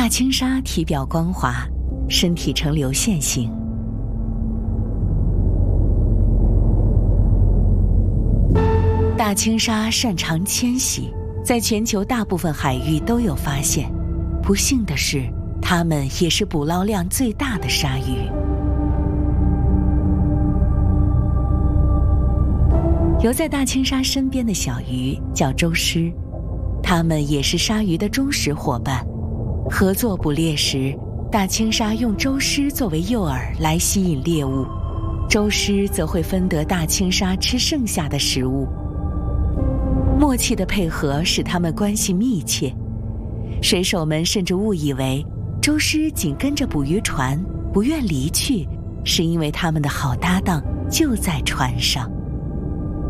大青鲨体表光滑，身体呈流线型。大青鲨擅长迁徙，在全球大部分海域都有发现。不幸的是，它们也是捕捞量最大的鲨鱼。游在大青鲨身边的小鱼叫周狮，它们也是鲨鱼的忠实伙伴。合作捕猎时，大青鲨用周狮作为诱饵来吸引猎物，周狮则会分得大青鲨吃剩下的食物。默契的配合使他们关系密切，水手们甚至误以为周狮紧跟着捕鱼船不愿离去，是因为他们的好搭档就在船上。